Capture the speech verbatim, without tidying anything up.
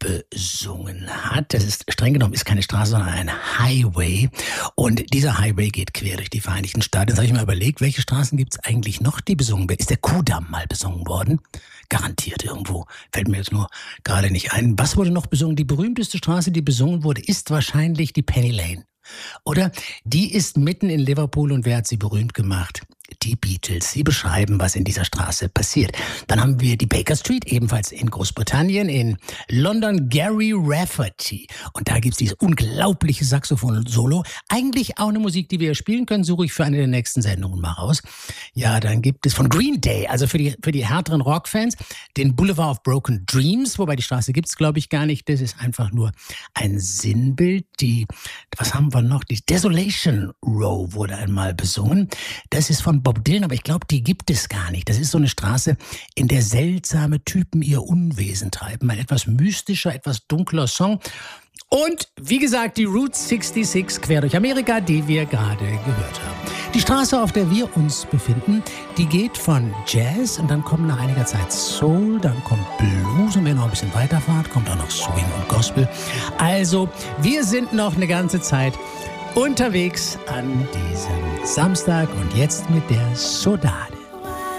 besungen hat. Das ist streng genommen ist keine Straße, sondern ein Highway. Und dieser Highway geht quer durch die Vereinigten Staaten. Jetzt habe ich mir überlegt, welche Straßen gibt es eigentlich noch, die besungen werden? Ist der Kudamm mal besungen worden? Garantiert irgendwo. Fällt mir jetzt nur gerade nicht ein. Was wurde noch besungen? Die berühmteste Straße, die besungen wurde, ist wahrscheinlich die Penny Lane. Oder die ist mitten in Liverpool und wer hat sie berühmt gemacht? Die Beatles. Sie beschreiben, was in dieser Straße passiert. Dann haben wir die Baker Street, ebenfalls in Großbritannien, in London, Gary Rafferty. Und da gibt's dieses unglaubliche Saxophon-Solo. Eigentlich auch eine Musik, die wir spielen können, suche ich für eine der nächsten Sendungen mal raus. Ja, dann gibt es von Green Day, also für die, für die härteren Rockfans, den Boulevard of Broken Dreams, wobei die Straße gibt's, glaube ich, gar nicht. Das ist einfach nur ein Sinnbild. Die, was haben wir noch? Die Desolation Row wurde einmal besungen. Das ist von Bob Dylan, aber ich glaube, die gibt es gar nicht. Das ist so eine Straße, in der seltsame Typen ihr Unwesen treiben. Ein etwas mystischer, etwas dunkler Song. Und wie gesagt, die Route sechsundsechzig quer durch Amerika, die wir gerade gehört haben. Die Straße, auf der wir uns befinden, die geht von Jazz und dann kommt nach einiger Zeit Soul, dann kommt Blues und wenn ihr noch ein bisschen weiterfahrt, kommt auch noch Swing und Gospel. Also, wir sind noch eine ganze Zeit unterwegs an diesem Samstag und jetzt mit der Saudade.